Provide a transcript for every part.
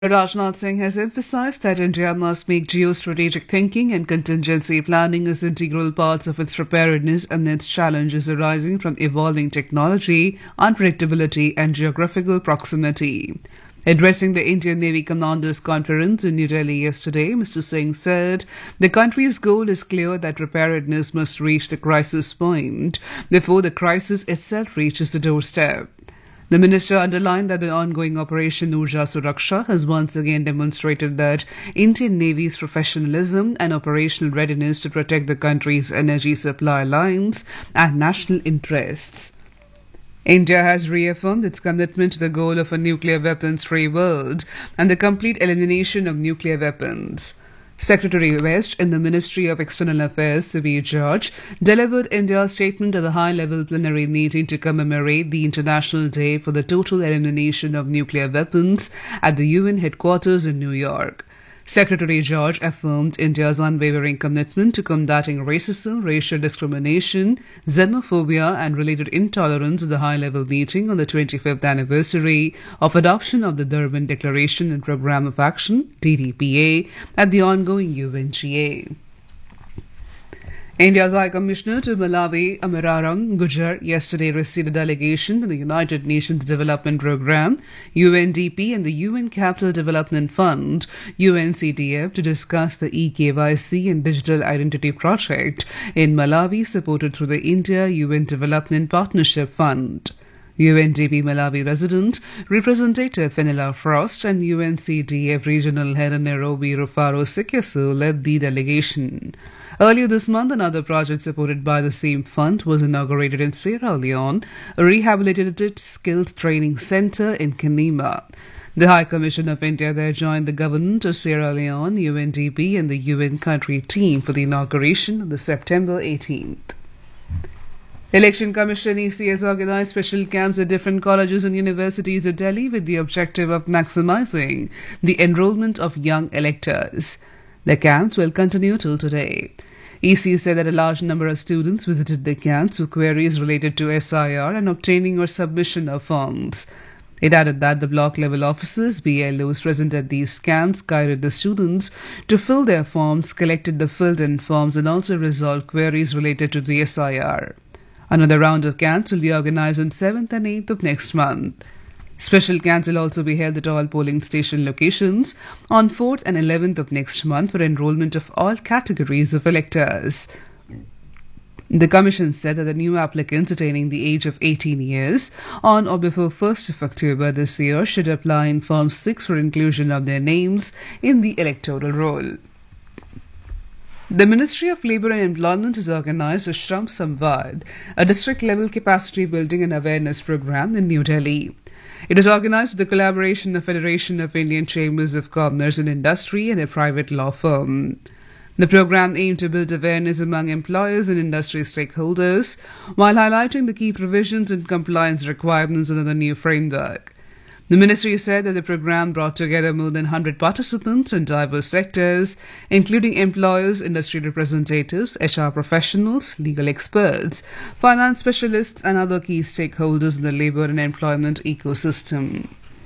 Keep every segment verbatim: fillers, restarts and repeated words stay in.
Rajnath Singh has emphasized that India must make geostrategic thinking and contingency planning as integral parts of its preparedness amidst challenges arising from evolving technology, unpredictability, and geographical proximity. Addressing the Indian Navy Commanders Conference in New Delhi yesterday, Mister Singh said the country's goal is clear that preparedness must reach the crisis point before the crisis itself reaches the doorstep. The minister underlined that the ongoing Operation Urja Suraksha has once again demonstrated that Indian Navy's professionalism and operational readiness to protect the country's energy supply lines and national interests. India has reaffirmed its commitment to the goal of a nuclear weapons-free world and the complete elimination of nuclear weapons. Secretary West in the Ministry of External Affairs, Subir George, delivered India's statement at the high-level plenary meeting to commemorate the International Day for the Total Elimination of Nuclear Weapons at the U N headquarters in New York. Secretary George affirmed India's unwavering commitment to combating racism, racial discrimination, xenophobia, and related intolerance at the high-level meeting on the twenty-fifth anniversary of adoption of the Durban Declaration and Programme of Action (D D P A) at the ongoing U N G A. India's High Commissioner to Malawi, Amararam Gujar, yesterday received a delegation from the United Nations Development Programme, U N D P, and the U N Capital Development Fund, U N C D F, to discuss the e K Y C and Digital Identity Project in Malawi, supported through the India-U N Development Partnership Fund. U N D P Malawi resident Representative Fenella Frost and U N C D F Regional Head in Nairobi Rufaro Sikesu led the delegation. Earlier this month, another project supported by the same fund was inaugurated in Sierra Leone, a rehabilitated skills training centre in Kenema. The High Commission of India there joined the government of Sierra Leone, U N D P, and the U N country team for the inauguration on the September eighteenth. Election Commission E C has organised special camps at different colleges and universities of Delhi with the objective of maximising the enrolment of young electors. The camps will continue till today. E C said that a large number of students visited the camps with queries related to S I R and obtaining or submission of forms. It added that the block-level officers, B L Os present at these camps, guided the students to fill their forms, collected the filled-in forms, and also resolved queries related to the S I R. Another round of camps will be organised on seventh and eighth of next month. Special camps will also be held at all polling station locations on fourth and eleventh of next month for enrolment of all categories of electors. The Commission said that the new applicants attaining the age of eighteen years on or before first of October this year should apply in Form six for inclusion of their names in the electoral roll. The Ministry of Labour and Employment has organised a Shram Samvad, a district-level capacity building and awareness programme in New Delhi. It is organised with the collaboration of Federation of Indian Chambers of Commerce and Industry and a private law firm. The programme aimed to build awareness among employers and industry stakeholders while highlighting the key provisions and compliance requirements under the new framework. The ministry said that the programme brought together more than one hundred participants in diverse sectors, including employers, industry representatives, H R professionals, legal experts, finance specialists, and other key stakeholders in the labour and employment ecosystem.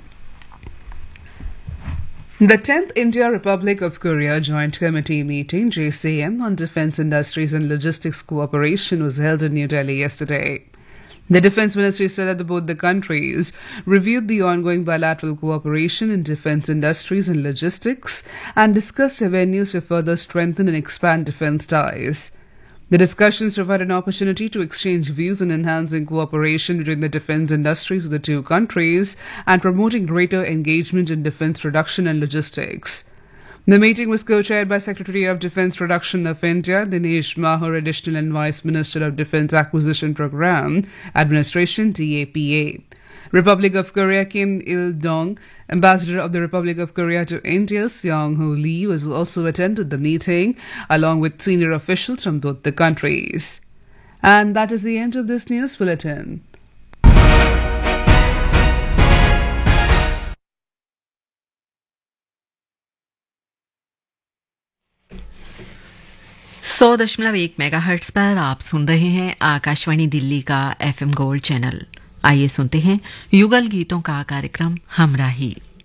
The tenth India-Republic of Korea Joint Committee meeting, J C M, on defence industries and logistics cooperation was held in New Delhi yesterday. The Defence Ministry said that both the countries reviewed the ongoing bilateral cooperation in defence industries and logistics and discussed avenues to further strengthen and expand defence ties. The discussions provide an opportunity to exchange views on enhancing cooperation between the defence industries of the two countries and promoting greater engagement in defence production and logistics. The meeting was co-chaired by Secretary of Defence Production of India, Dinesh Mahar, Additional and Vice Minister of Defence Acquisition Programme Administration, D A P A. Republic of Korea Kim Il-dong, Ambassador of the Republic of Korea to India, Seong-ho Lee, was also attended the meeting, along with senior officials from both the countries. And that is the end of this news bulletin. सौ दशमलव एक mega hertz पर आप सुन रहे हैं आकाशवाणी दिल्ली का FM gold channel. आइए सुनते हैं युगल गीतों का कार्यक्रम हमराही।